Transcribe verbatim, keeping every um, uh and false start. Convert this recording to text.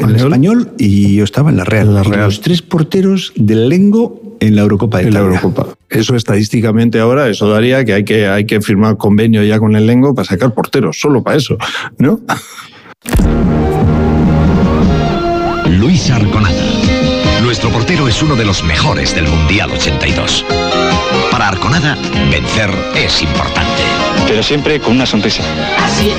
en el Español y yo estaba en la Real. En la Real. Los tres porteros del Lengo en la Eurocopa de En la Italia. Eurocopa. Eso estadísticamente ahora, eso daría que hay que, hay que firmar convenio ya con el Lengo para sacar porteros, solo para eso, ¿no? Luis Arconada. Nuestro portero es uno de los mejores del Mundial ochenta y dos. Para Arconada, vencer es importante. Pero siempre con una sonrisa.